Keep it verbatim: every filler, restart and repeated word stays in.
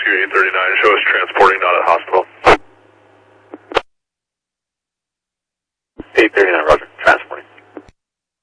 Rescue eight thirty-nine, show us transporting, not at hospital. eight thirty-nine, roger.